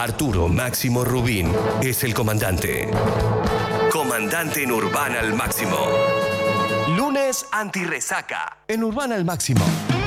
Arturo Máximo Rubín es el comandante. Comandante en Urbana al Máximo. Lunes anti-resaca en Urbana al Máximo.